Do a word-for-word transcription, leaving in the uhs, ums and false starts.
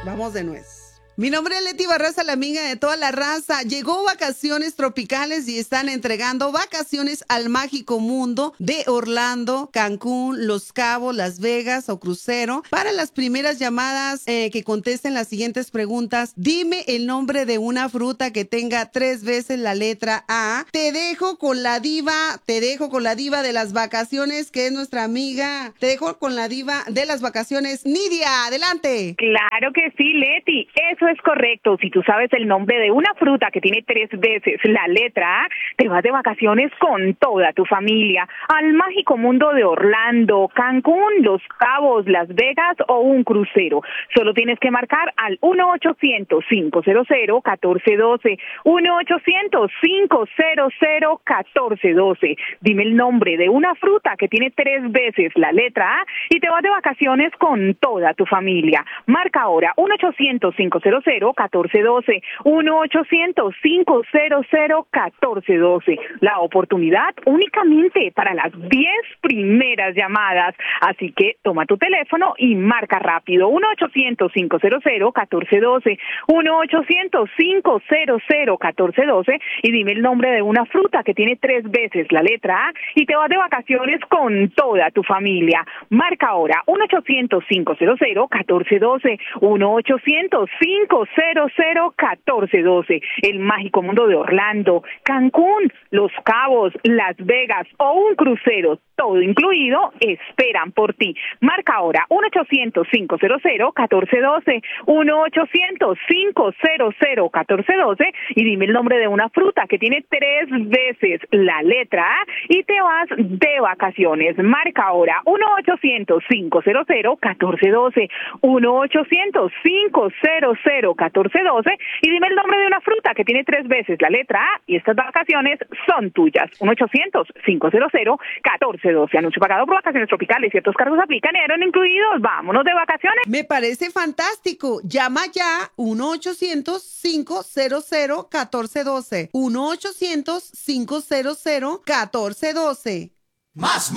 Vamos de nuez. Mi nombre es Leti Barraza, la amiga de toda la raza. Llegó Vacaciones Tropicales y están entregando vacaciones al mágico mundo de Orlando, Cancún, Los Cabos, Las Vegas o crucero. Para las primeras llamadas eh, que contesten las siguientes preguntas, dime el nombre de una fruta que tenga tres veces la letra A. Te dejo con la diva, te dejo con la diva de las vacaciones, que es nuestra amiga. Te dejo con la diva de las vacaciones, Nidia. Adelante. Claro que sí, Leti. Eso es correcto. Si tú sabes el nombre de una fruta que tiene tres veces la letra A, te vas de vacaciones con toda tu familia al mágico mundo de Orlando, Cancún, Los Cabos, Las Vegas o un crucero. Solo tienes que marcar al uno ochocientos, cinco cero cero, uno cuatro uno dos, uno ochocientos, cinco cero cero, uno cuatro uno dos. Dime el nombre de una fruta que tiene tres veces la letra A y te vas de vacaciones con toda tu familia. Marca ahora uno ochocientos, cinco cero cero, uno cuatro uno dos, uno ochocientos, cinco cero cero, uno cuatro uno dos. La oportunidad únicamente para las diez primeras llamadas. Así que toma tu teléfono y marca rápido. uno ochocientos, cinco cero cero, uno cuatro uno dos, uno ochocientos, cinco cero cero, uno cuatro uno dos y dime el nombre de una fruta que tiene tres veces la letra A y te vas de vacaciones con toda tu familia. Marca ahora uno ochocientos, cinco cero cero, uno cuatro uno dos, uno ochocientos, cinco cero cero, uno cuatro uno dos. El mágico mundo de Orlando, Cancún, Los Cabos, Las Vegas o un crucero, todo incluido, esperan por ti. Marca ahora uno ochocientos, cinco cero cero, uno cuatro uno dos, uno ochocientos, cinco cero cero, uno cuatro uno dos y dime el nombre de una fruta que tiene tres veces la letra A y te vas de vacaciones. Marca ahora uno ochocientos, cinco cero cero, uno cuatro uno dos, uno ochocientos, cinco cero cero, uno cuatro uno dos y dime el nombre de una fruta que tiene tres veces la letra A y estas vacaciones son tuyas. uno ochocientos, cinco cero cero, uno cuatro uno dos. Anuncio pagado por Vacaciones Tropicales. Ciertos cargos aplican y eran incluidos. Vámonos de vacaciones. Me parece fantástico. Llama ya uno ochocientos, cinco cero cero, uno cuatro uno dos. uno ochocientos, cinco cero cero, uno cuatro uno dos. Más